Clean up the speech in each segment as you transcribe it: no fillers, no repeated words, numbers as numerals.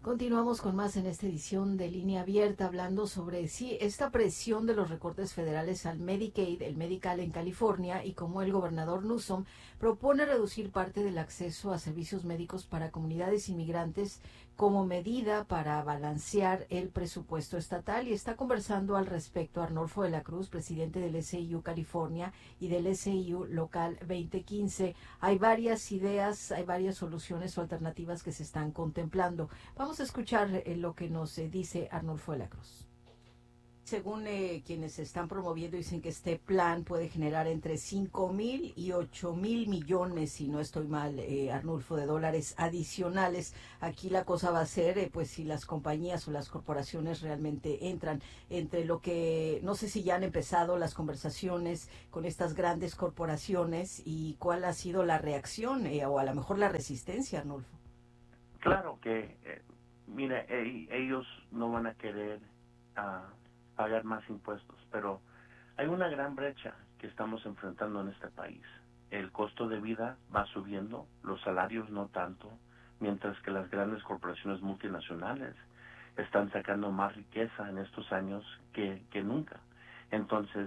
Continuamos con más en esta edición de Línea Abierta, hablando sobre esta presión de los recortes federales al Medicaid, el Medical en California, y cómo el gobernador Newsom propone reducir parte del acceso a servicios médicos para comunidades inmigrantes como medida para balancear el presupuesto estatal. Y está conversando al respecto Arnolfo de la Cruz, presidente del SIU California y del SIU Local 2015. Hay varias ideas, hay varias soluciones o alternativas que se están contemplando. Vamos a escuchar lo que nos dice Arnulfo de la Cruz. Según quienes están promoviendo, dicen que este plan puede generar entre 5,000 y 8,000 millones, si no estoy mal, Arnulfo, de dólares adicionales. Aquí la cosa va a ser, pues, si las compañías o las corporaciones realmente entran entre lo que, no sé si ya han empezado las conversaciones con estas grandes corporaciones y cuál ha sido la reacción o a lo mejor la resistencia, Arnulfo. Claro que, mira, ellos no van a querer ah, pagar más impuestos, pero hay una gran brecha que estamos enfrentando en este país. El costo de vida va subiendo, los salarios no tanto, mientras que las grandes corporaciones multinacionales están sacando más riqueza en estos años que nunca. Entonces,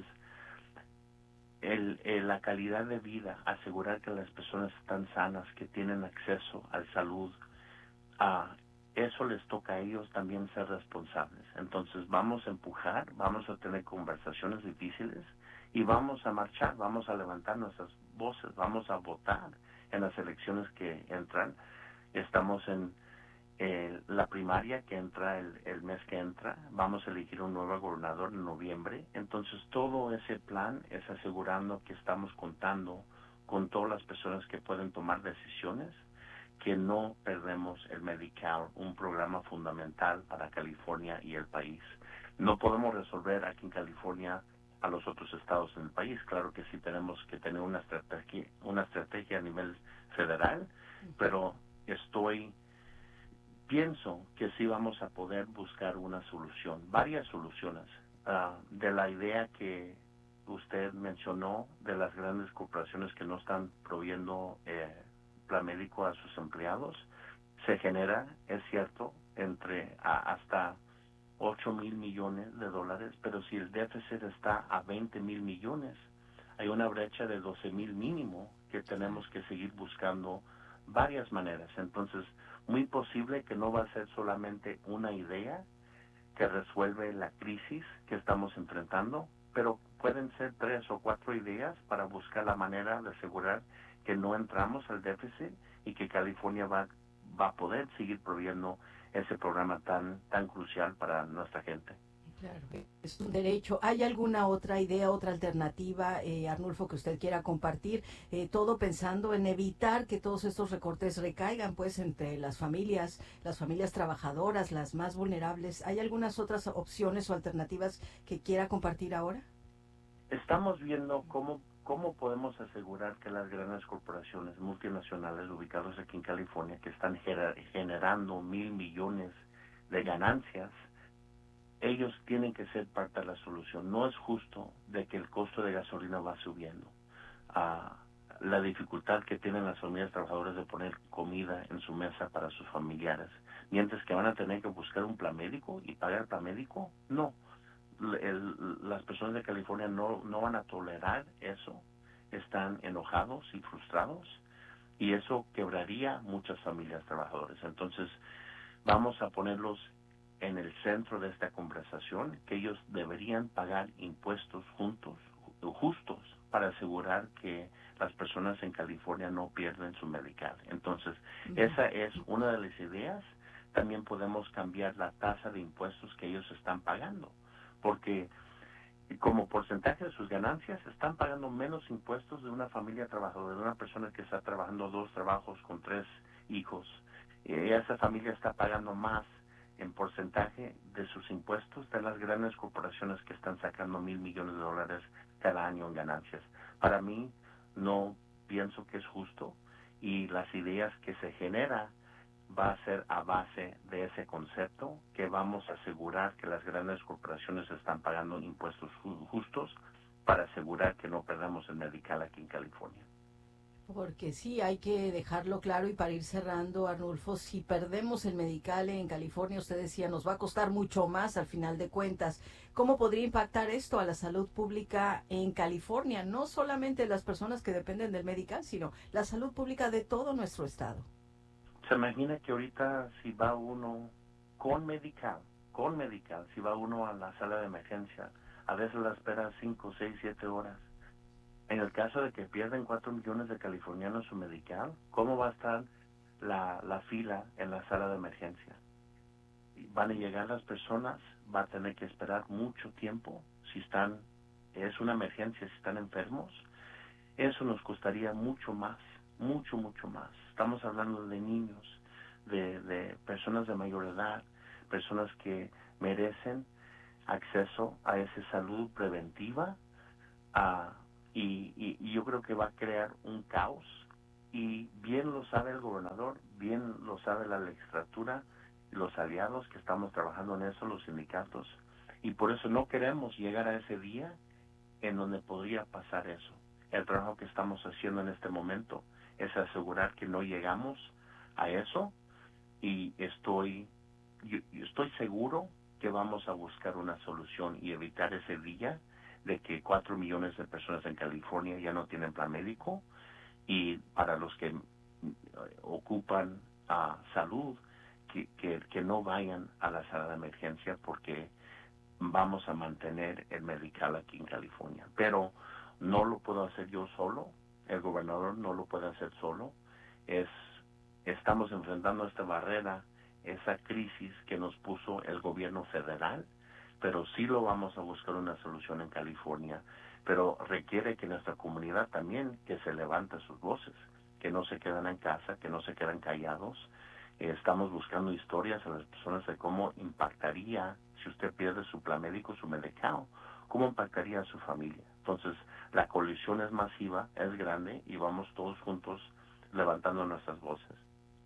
la calidad de vida, asegurar que las personas están sanas, que tienen acceso a salud, a eso les toca a ellos también ser responsables. Entonces vamos a empujar, vamos a tener conversaciones difíciles y vamos a marchar, vamos a levantar nuestras voces, vamos a votar en las elecciones que entran. Estamos en la primaria que entra el mes que entra, vamos a elegir un nuevo gobernador en noviembre. Entonces todo ese plan es asegurando que estamos contando con todas las personas que pueden tomar decisiones, que no perdemos el Medi-Cal, un programa fundamental para California y el país. No podemos resolver aquí en California a los otros estados en el país. Claro que sí tenemos que tener una estrategia a nivel federal, pero pienso que sí vamos a poder buscar una solución, varias soluciones, de la idea que usted mencionó de las grandes corporaciones que no están proveyendo plan médico a sus empleados. Se genera, es cierto, hasta 8,000 millones de dólares, pero si el déficit está a 20,000 millones, hay una brecha de 12,000 mínimo que tenemos que seguir buscando varias maneras. Entonces, muy posible que no va a ser solamente una idea que resuelve la crisis que estamos enfrentando, pero pueden ser 3 o 4 ideas para buscar la manera de asegurar que no entramos al déficit y que California va a poder seguir proveyendo ese programa tan crucial para nuestra gente. Claro, es un derecho. ¿Hay alguna otra idea, otra alternativa, Arnulfo, que usted quiera compartir? Todo pensando en evitar que todos estos recortes recaigan, pues, entre las familias trabajadoras, las más vulnerables. ¿Hay algunas otras opciones o alternativas que quiera compartir ahora? Estamos viendo cómo podemos asegurar que las grandes corporaciones multinacionales ubicadas aquí en California, que están generando 1,000 millones de ganancias, ellos tienen que ser parte de la solución. No es justo de que el costo de gasolina va subiendo. Ah, la dificultad que tienen las familias trabajadoras de poner comida en su mesa para sus familiares, mientras que van a tener que buscar un plan médico y pagar plan médico, no. Las personas de California no van a tolerar eso. Están enojados y frustrados y eso quebraría muchas familias trabajadoras. Entonces, vamos a ponerlos en el centro de esta conversación, que ellos deberían pagar impuestos justos para asegurar que las personas en California no pierden su medical. Entonces, esa es una de las ideas. También podemos cambiar la tasa de impuestos que ellos están pagando, porque como porcentaje de sus ganancias están pagando menos impuestos de una familia trabajadora, de una persona que está trabajando 2 trabajos con 3 hijos. Esa familia está pagando más en porcentaje de sus impuestos de las grandes corporaciones que están sacando 1,000 millones de dólares cada año en ganancias. Para mí, no pienso que es justo, y las ideas que se generan va a ser a base de ese concepto, que vamos a asegurar que las grandes corporaciones están pagando impuestos justos para asegurar que no perdamos el medical aquí en California. Porque sí, hay que dejarlo claro y para ir cerrando, Arnulfo, si perdemos el Medi-Cal en California, usted decía, nos va a costar mucho más al final de cuentas. ¿Cómo podría impactar esto a la salud pública en California? No solamente las personas que dependen del Medi-Cal, sino la salud pública de todo nuestro estado. Se imagina que ahorita si va uno con medical, si va uno a la sala de emergencia, a veces la espera 5, 6, 7 horas. En el caso de que pierden 4 millones de californianos su medical, ¿cómo va a estar la fila en la sala de emergencia? Van a llegar las personas, va a tener que esperar mucho tiempo si están, es una emergencia, si están enfermos. Eso nos costaría mucho más, mucho más. Estamos hablando de niños, de personas de mayor edad, personas que merecen acceso a esa salud preventiva, uh, y yo creo que va a crear un caos, y bien lo sabe el gobernador, bien lo sabe la legislatura, los aliados que estamos trabajando en eso, los sindicatos, y por eso no queremos llegar a ese día en donde podría pasar eso. El trabajo que estamos haciendo en este momento es asegurar que no llegamos a eso, y yo estoy seguro que vamos a buscar una solución y evitar ese día de que 4 millones de personas en California ya no tienen plan médico, y para los que ocupan salud, que no vayan a la sala de emergencia, porque vamos a mantener el medical aquí en California. Pero no lo puedo hacer yo solo, el gobernador no lo puede hacer solo. Estamos enfrentando esta barrera, esa crisis que nos puso el gobierno federal, pero sí lo vamos a buscar una solución en California, pero requiere que nuestra comunidad también que se levante sus voces, que no se queden en casa, que no se queden callados. Estamos buscando historias a las personas de cómo impactaría si usted pierde su plan médico, su Medi-Cal, cómo impactaría a su familia. Entonces, la colisión es masiva, es grande, y vamos todos juntos levantando nuestras voces.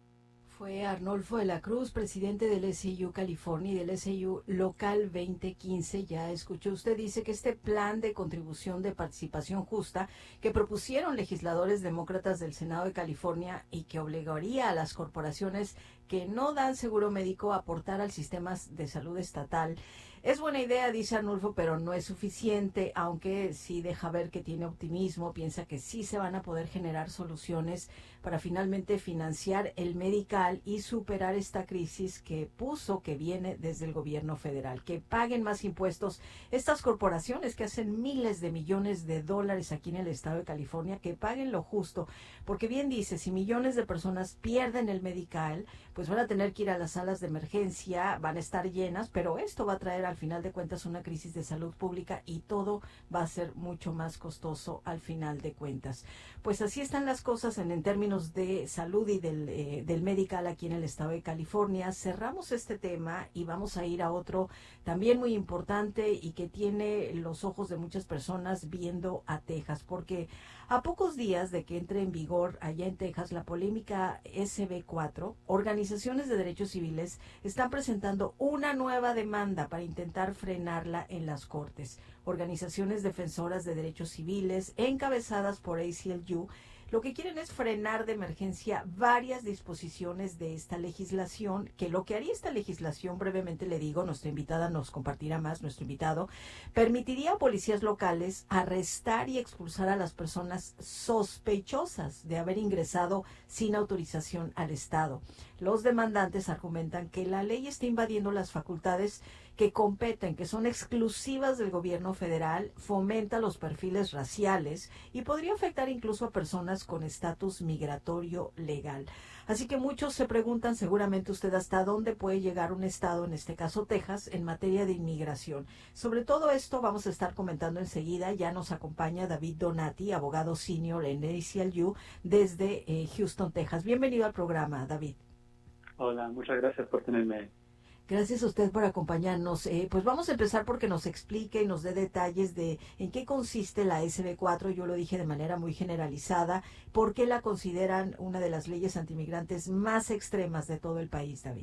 Fue Arnolfo de la Cruz, presidente del SIU California y del SIU Local 2015. Ya escuchó usted, dice que este plan de contribución de participación justa que propusieron legisladores demócratas del Senado de California y que obligaría a las corporaciones que no dan seguro médico a aportar al sistema de salud estatal. Es buena idea, dice Arnulfo, pero no es suficiente, aunque sí deja ver que tiene optimismo, piensa que sí se van a poder generar soluciones para finalmente financiar el Medi-Cal y superar esta crisis que viene desde el gobierno federal. Que paguen más impuestos estas corporaciones que hacen miles de millones de dólares aquí en el estado de California, que paguen lo justo, porque bien dice, si millones de personas pierden el Medi-Cal, pues van a tener que ir a las salas de emergencia, van a estar llenas, pero esto va a traer al final de cuentas una crisis de salud pública y todo va a ser mucho más costoso al final de cuentas. Pues así están las cosas en términos de salud y del Medi-Cal aquí en el estado de California. Cerramos este tema y vamos a ir a otro también muy importante y que tiene los ojos de muchas personas viendo a Texas, porque a pocos días de que entre en vigor allá en Texas la polémica SB4, organizaciones de derechos civiles están presentando una nueva demanda para intentar frenarla en las cortes. Organizaciones defensoras de derechos civiles encabezadas por ACLU lo que quieren es frenar de emergencia varias disposiciones de esta legislación, que lo que haría esta legislación, brevemente le digo, nuestra invitada nos compartirá más, nuestro invitado, permitiría a policías locales arrestar y expulsar a las personas sospechosas de haber ingresado sin autorización al Estado. Los demandantes argumentan que la ley está invadiendo las facultades que competen, que son exclusivas del gobierno federal, fomenta los perfiles raciales y podría afectar incluso a personas con estatus migratorio legal. Así que muchos se preguntan, seguramente usted, hasta dónde puede llegar un estado, en este caso Texas, en materia de inmigración. Sobre todo esto vamos a estar comentando enseguida. Ya nos acompaña David Donati, abogado senior en ACLU desde Houston, Texas. Bienvenido al programa, David. Hola, muchas gracias por tenerme. Gracias a usted por acompañarnos. Pues vamos a empezar porque nos explique y nos dé detalles de en qué consiste la SB4. Yo lo dije de manera muy generalizada. ¿Por qué la consideran una de las leyes antimigrantes más extremas de todo el país, David?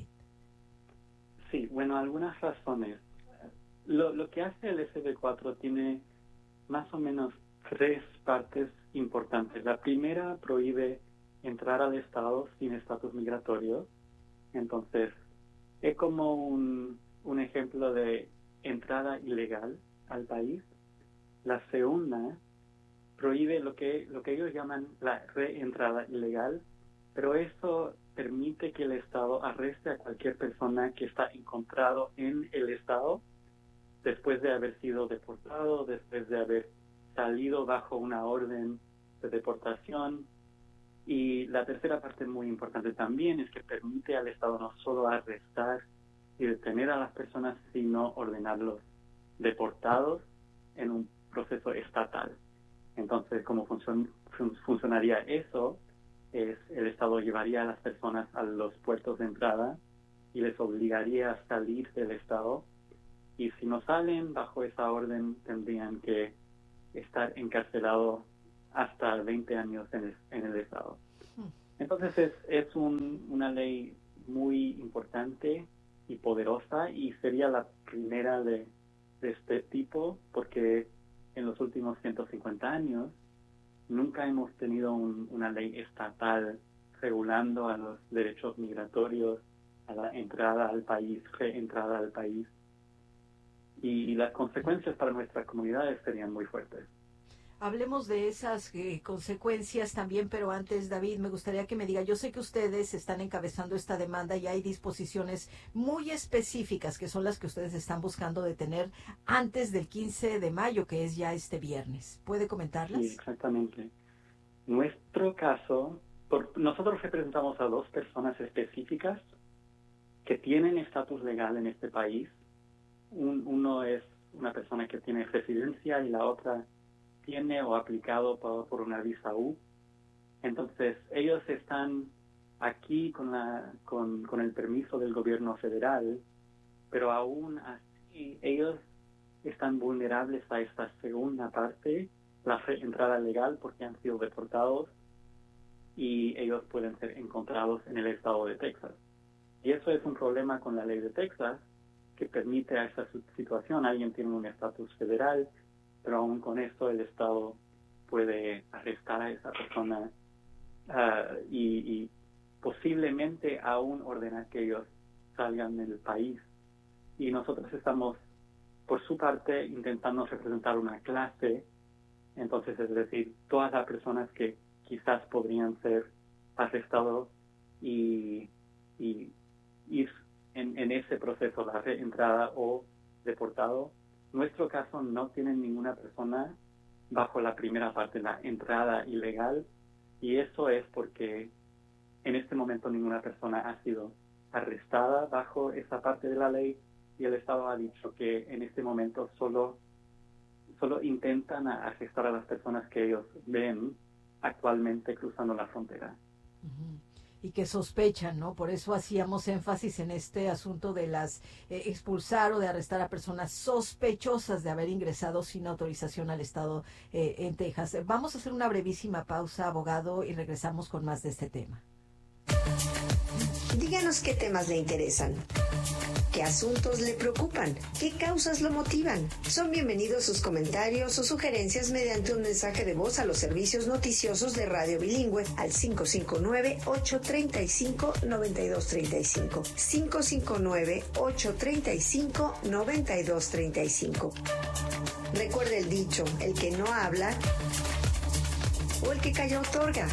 Sí, bueno, algunas razones. Lo que hace el SB4 tiene más o menos tres partes importantes. La primera prohíbe entrar al Estado sin estatus migratorio. Entonces, es como un ejemplo de entrada ilegal al país. La segunda prohíbe lo que ellos llaman la reentrada ilegal, pero eso permite que el Estado arreste a cualquier persona que está encontrado en el Estado después de haber sido deportado, después de haber salido bajo una orden de deportación. Y la tercera parte muy importante también es que permite al Estado no solo arrestar y detener a las personas, sino ordenarlos deportados en un proceso estatal. Entonces, ¿cómo funcionaría eso? Es el Estado llevaría a las personas a los puertos de entrada y les obligaría a salir del Estado. Y si no salen bajo esa orden, tendrían que estar encarcelados hasta 20 años en el Estado. Entonces es una ley muy importante y poderosa, y sería la primera de este tipo, porque en los últimos 150 años nunca hemos tenido una ley estatal regulando a los derechos migratorios, a la entrada al país, reentrada al país. Y las consecuencias para nuestras comunidades serían muy fuertes. Hablemos de esas consecuencias también, pero antes, David, me gustaría que me diga, yo sé que ustedes están encabezando esta demanda y hay disposiciones muy específicas que son las que ustedes están buscando detener antes del 15 de mayo, que es ya este viernes. ¿Puede comentarlas? Sí, exactamente. Nuestro caso, nosotros representamos a dos personas específicas que tienen estatus legal en este país. Uno es una persona que tiene residencia y la otra tiene o aplicado por una visa U. Entonces, ellos están aquí con el permiso del gobierno federal, pero aún así ellos están vulnerables a esta segunda parte, la entrada legal, porque han sido deportados y ellos pueden ser encontrados en el estado de Texas. Y eso es un problema con la ley de Texas, que permite a esa situación. Alguien tiene un estatus federal, pero aún con esto el Estado puede arrestar a esa persona y posiblemente aún ordenar que ellos salgan del país. Y nosotros estamos, por su parte, intentando representar una clase. Entonces, es decir, todas las personas que quizás podrían ser arrestados y ir en ese proceso, la reentrada o deportado. Nuestro caso no tiene ninguna persona bajo la primera parte, la entrada ilegal, y eso es porque en este momento ninguna persona ha sido arrestada bajo esa parte de la ley, y el Estado ha dicho que en este momento solo intentan arrestar a las personas que ellos ven actualmente cruzando la frontera. Uh-huh. Y que sospechan, ¿no? Por eso hacíamos énfasis en este asunto de las expulsar o de arrestar a personas sospechosas de haber ingresado sin autorización al estado en Texas. Vamos a hacer una brevísima pausa, abogado, y regresamos con más de este tema. Díganos qué temas le interesan, qué asuntos le preocupan, qué causas lo motivan. Son bienvenidos sus comentarios o sugerencias mediante un mensaje de voz a los servicios noticiosos de Radio Bilingüe al 559-835-9235. 559-835-9235. Recuerde el dicho, el que no habla o el que calla otorga.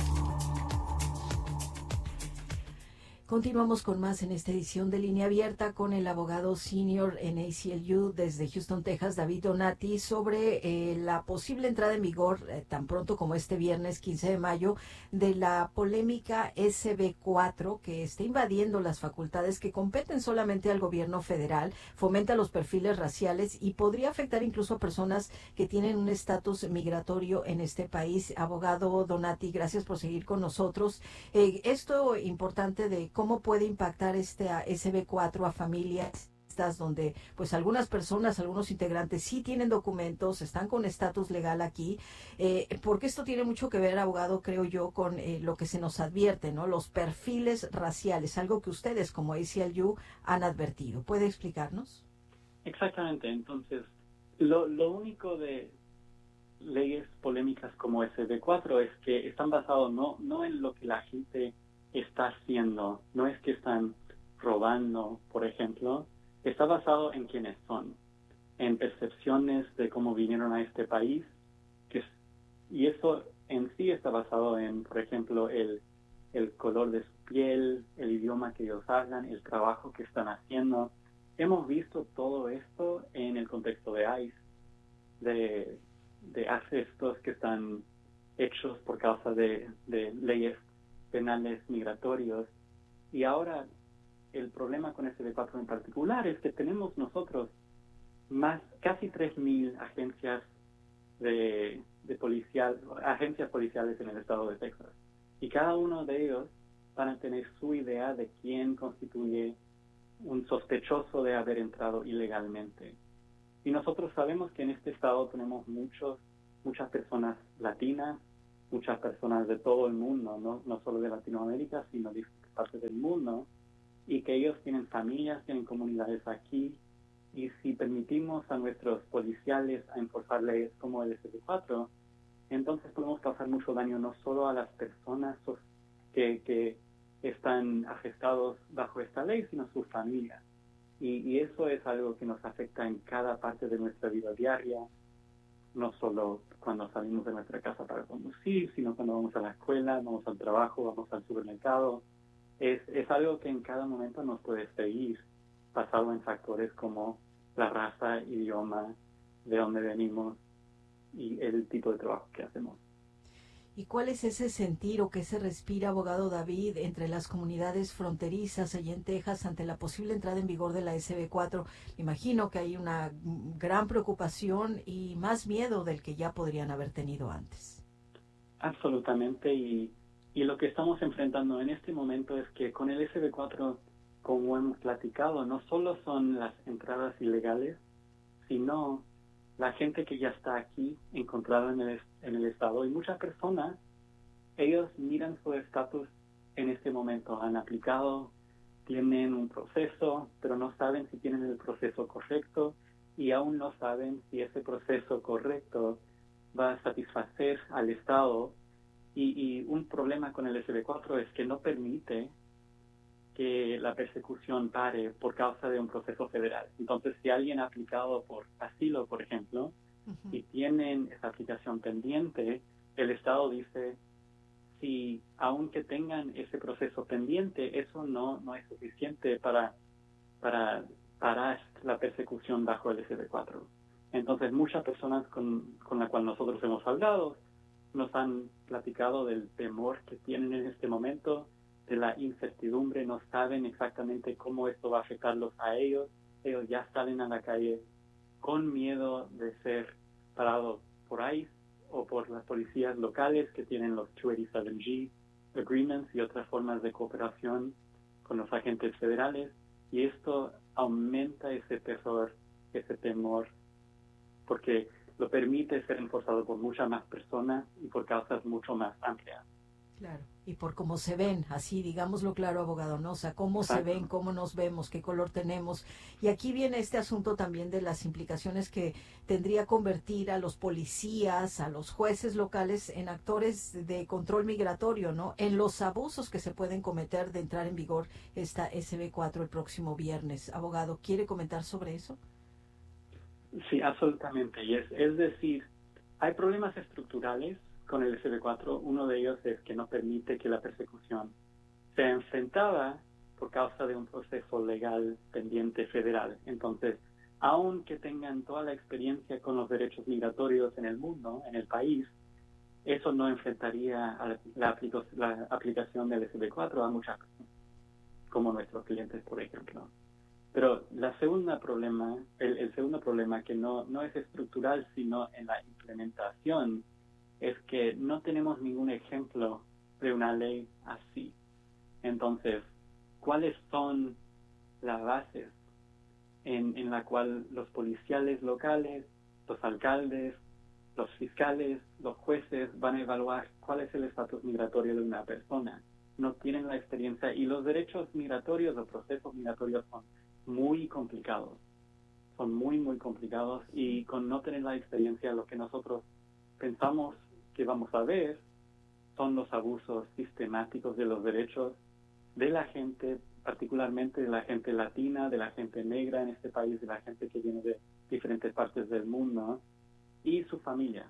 Continuamos con más en esta edición de Línea Abierta con el abogado senior en ACLU desde Houston, Texas, David Donati, sobre la posible entrada en vigor tan pronto como este viernes 15 de mayo de la polémica SB4, que está invadiendo las facultades que competen solamente al gobierno federal, fomenta los perfiles raciales y podría afectar incluso a personas que tienen un estatus migratorio en este país. Abogado Donati, gracias por seguir con nosotros. Esto importante de cómo puede impactar este SB4 a familias donde pues algunas personas, algunos integrantes sí tienen documentos, están con estatus legal aquí, porque esto tiene mucho que ver, abogado, creo yo, con lo que se nos advierte, ¿no? Los perfiles raciales, algo que ustedes como ACLU han advertido. ¿Puede explicarnos? Exactamente. Entonces, lo único leyes polémicas como SB4 es que están basados no en lo que la gente está haciendo, no es que están robando, por ejemplo, está basado en quiénes son, en percepciones de cómo vinieron a este país, y eso en sí está basado en, por ejemplo, el color de su piel, el idioma que ellos hablan, el trabajo que están haciendo. Hemos visto todo esto en el contexto de ICE, de arrestos que están hechos por causa de leyes penales migratorios. Y ahora el problema con SB4 en particular es que tenemos nosotros casi 3,000 agencias agencias policiales en el estado de Texas. Y cada uno de ellos van a tener su idea de quién constituye un sospechoso de haber entrado ilegalmente. Y nosotros sabemos que en este estado tenemos muchas personas latinas, muchas personas de todo el mundo, no solo de Latinoamérica, sino de partes del mundo, y que ellos tienen familias, tienen comunidades aquí, y si permitimos a nuestros policiales a enforzar leyes como el SB4, entonces podemos causar mucho daño no solo a las personas que están afectados bajo esta ley, sino a sus familias. Y eso es algo que nos afecta en cada parte de nuestra vida diaria, no solo cuando salimos de nuestra casa para conducir, sino cuando vamos a la escuela, vamos al trabajo, vamos al supermercado. Es algo que en cada momento nos puede seguir, basado en factores como la raza, idioma, de dónde venimos y el tipo de trabajo que hacemos. ¿Y cuál es ese sentir o qué se respira, abogado David, entre las comunidades fronterizas allá en Texas ante la posible entrada en vigor de la SB4? Imagino que hay una gran preocupación y más miedo del que ya podrían haber tenido antes. Absolutamente, y lo que estamos enfrentando en este momento es que con el SB4, como hemos platicado, no solo son las entradas ilegales, sino la gente que ya está aquí, encontrada en el estado, y muchas personas, ellos miran su estatus en este momento, han aplicado, tienen un proceso, pero no saben si tienen el proceso correcto, y aún no saben si ese proceso correcto va a satisfacer al estado. Y un problema con el SB4 es que no permite que la persecución pare por causa de un proceso federal. Entonces, si alguien ha aplicado por asilo, por ejemplo, y tienen esa aplicación pendiente, el Estado dice, si aunque tengan ese proceso pendiente, eso no es suficiente para parar la persecución bajo el SB4. Entonces, muchas personas con las cuales nosotros hemos hablado nos han platicado del temor que tienen en este momento, de la incertidumbre, no saben exactamente cómo esto va a afectarlos a ellos. Ellos ya salen a la calle con miedo de ser parados por ICE o por las policías locales que tienen los 287G agreements y otras formas de cooperación con los agentes federales, y esto aumenta ese terror, ese temor, porque lo permite ser enforzado por muchas más personas y por causas mucho más amplias. Claro, y por cómo se ven, así digámoslo claro, abogado, ¿no? O sea, cómo se ven, cómo nos vemos, qué color tenemos. Y aquí viene este asunto también de las implicaciones que tendría convertir a los policías, a los jueces locales en actores de control migratorio, ¿no? En los abusos que se pueden cometer de entrar en vigor esta SB4 el próximo viernes. Abogado, ¿quiere comentar sobre eso? Sí, absolutamente. Y es decir, hay problemas estructurales con el SB4. Uno de ellos es que no permite que la persecución sea enfrentada por causa de un proceso legal pendiente federal. Entonces, aunque tengan toda la experiencia con los derechos migratorios en el mundo, en el país, eso no enfrentaría a la aplicación del SB4 a muchas personas, como nuestros clientes, por ejemplo. Pero el segundo problema que no es estructural, sino en la implementación, es que no tenemos ningún ejemplo de una ley así. Entonces, ¿cuáles son las bases en la cual los policiales locales, los alcaldes, los fiscales, los jueces van a evaluar cuál es el estatus migratorio de una persona? No tienen la experiencia, y los derechos migratorios, los procesos migratorios son muy complicados. Son muy, muy complicados, y con no tener la experiencia, lo que nosotros pensamos que vamos a ver son los abusos sistemáticos de los derechos de la gente, particularmente de la gente latina, de la gente negra en este país, de la gente que viene de diferentes partes del mundo y su familia.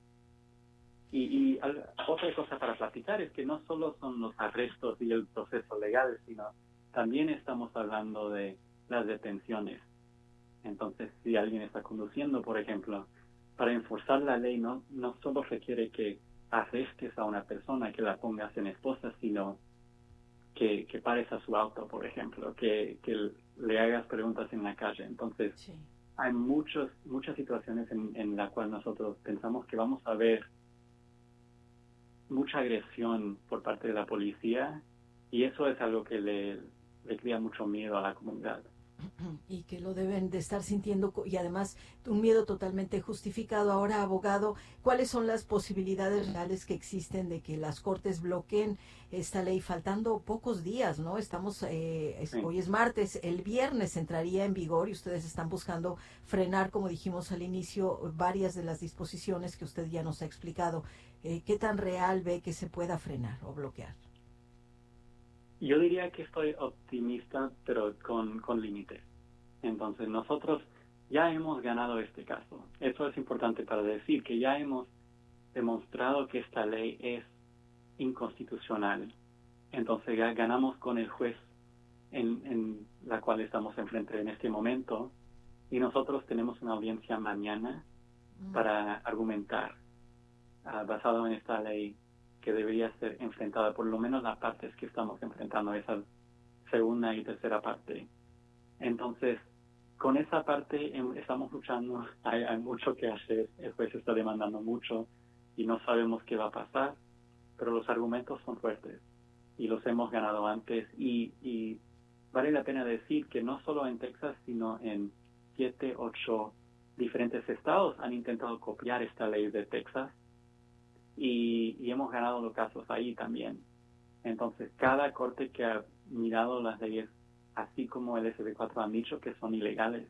Otra cosa para platicar es que no solo son los arrestos y el proceso legal, sino también estamos hablando de las detenciones. Entonces, si alguien está conduciendo, por ejemplo, para enforzar la ley no solo requiere que arrestes a una persona, que la pongas en esposa, sino que pares a su auto, por ejemplo, que le hagas preguntas en la calle. Entonces, sí, hay muchas situaciones en la cual nosotros pensamos que vamos a ver mucha agresión por parte de la policía, y eso es algo que le crea mucho miedo a la comunidad. Y que lo deben de estar sintiendo, y además un miedo totalmente justificado. Ahora, abogado, ¿cuáles son las posibilidades reales que existen de que las cortes bloqueen esta ley faltando pocos días, ¿no? Estamos, sí, hoy es martes, el viernes entraría en vigor y ustedes están buscando frenar, como dijimos al inicio, varias de las disposiciones que usted ya nos ha explicado. ¿Qué tan real ve que se pueda frenar o bloquear? Yo diría que estoy optimista, pero con límites. Entonces, nosotros ya hemos ganado este caso. Eso es importante para decir, que ya hemos demostrado que esta ley es inconstitucional. Entonces, ya ganamos con el juez en la cual estamos enfrente en este momento, y nosotros tenemos una audiencia mañana para argumentar basado en esta ley, que debería ser enfrentada, por lo menos las partes que estamos enfrentando, esa segunda y tercera parte. Entonces, con esa parte estamos luchando, hay mucho que hacer, el juez está demandando mucho y no sabemos qué va a pasar, pero los argumentos son fuertes y los hemos ganado antes, y vale la pena decir que no solo en Texas, sino en 7, 8 diferentes estados han intentado copiar esta ley de Texas, y hemos ganado los casos ahí también. Entonces, cada corte que ha mirado las leyes, así como el SB4, han dicho que son ilegales.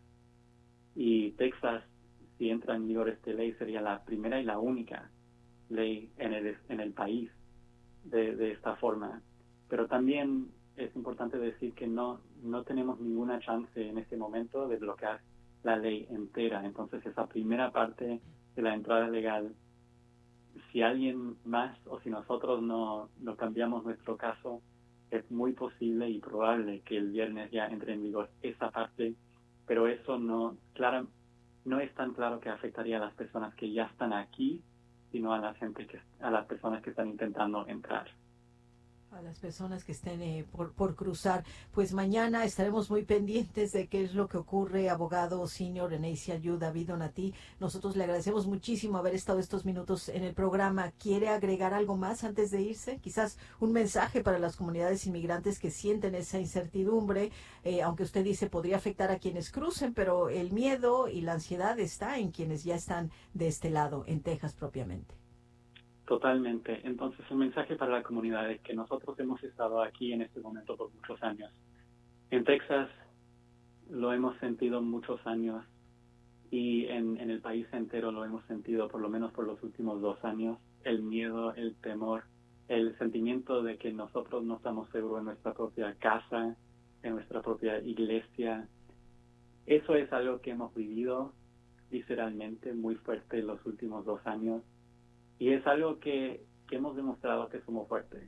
Y Texas, si entra en vigor esta ley, sería la primera y la única ley en el país de esta forma. Pero también es importante decir que no tenemos ninguna chance en este momento de bloquear la ley entera. Entonces, esa primera parte de la entrada legal, si alguien más o si nosotros no cambiamos nuestro caso, es muy posible y probable que el viernes ya entre en vigor esa parte, pero eso no es tan claro que afectaría a las personas que ya están aquí, sino a las personas que están intentando entrar. A las personas que estén por cruzar. Pues mañana estaremos muy pendientes de qué es lo que ocurre, abogado senior en ACLU, David Donati. Nosotros le agradecemos muchísimo haber estado estos minutos en el programa. ¿Quiere agregar algo más antes de irse? Quizás un mensaje para las comunidades inmigrantes que sienten esa incertidumbre, aunque usted dice podría afectar a quienes crucen, pero el miedo y la ansiedad está en quienes ya están de este lado, en Texas propiamente. Totalmente. Entonces, un mensaje para la comunidad es que nosotros hemos estado aquí en este momento por muchos años. En Texas lo hemos sentido muchos años, y en el país entero lo hemos sentido por lo menos por los últimos 2 años. El miedo, el temor, el sentimiento de que nosotros no estamos seguros en nuestra propia casa, en nuestra propia iglesia. Eso es algo que hemos vivido visceralmente muy fuerte en los últimos 2 años. Y es algo que hemos demostrado que somos fuertes.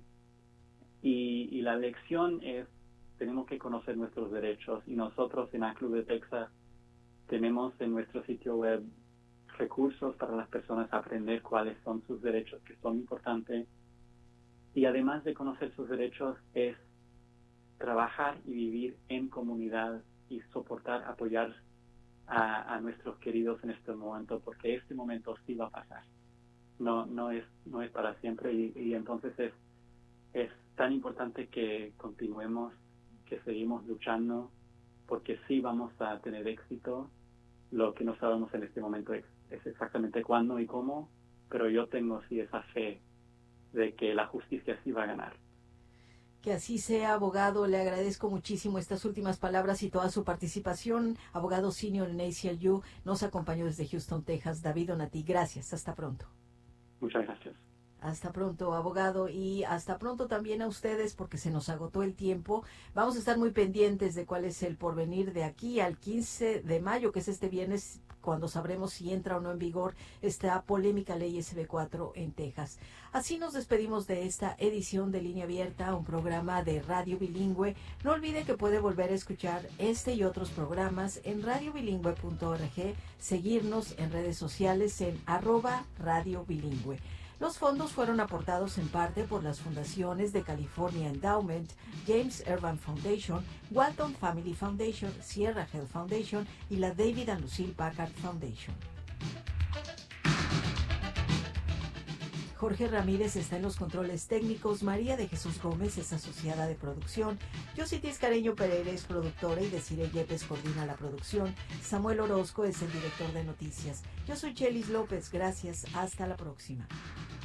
Y la lección es, tenemos que conocer nuestros derechos, y nosotros en ACLU de Texas tenemos en nuestro sitio web recursos para las personas aprender cuáles son sus derechos, que son importantes. Y además de conocer sus derechos, es trabajar y vivir en comunidad y soportar, apoyar a nuestros queridos en este momento, porque este momento sí va a pasar. No es para siempre, y entonces es tan importante que continuemos, que seguimos luchando, porque sí vamos a tener éxito. Lo que no sabemos en este momento es exactamente cuándo y cómo, pero yo tengo sí esa fe de que la justicia sí va a ganar. Que así sea, abogado. Le agradezco muchísimo estas últimas palabras y toda su participación. Abogado senior en ACLU, nos acompañó desde Houston, Texas, David Donati. Gracias, hasta pronto. Muchas gracias. Hasta pronto, abogado, y hasta pronto también a ustedes porque se nos agotó el tiempo. Vamos a estar muy pendientes de cuál es el porvenir de aquí al 15 de mayo, que es este viernes, cuando sabremos si entra o no en vigor esta polémica ley SB4 en Texas. Así nos despedimos de esta edición de Línea Abierta, un programa de Radio Bilingüe. No olvide que puede volver a escuchar este y otros programas en radiobilingüe.org, seguirnos en redes sociales en @radiobilingüe. Los fondos fueron aportados en parte por las fundaciones de California Endowment, James Urban Foundation, Walton Family Foundation, Sierra Health Foundation y la David and Lucille Packard Foundation. Jorge Ramírez está en los controles técnicos, María de Jesús Gómez es asociada de producción, Yositis Careño Pereira es productora y Desiree Yepes coordina la producción, Samuel Orozco es el director de noticias. Yo soy Chelis López, gracias, hasta la próxima.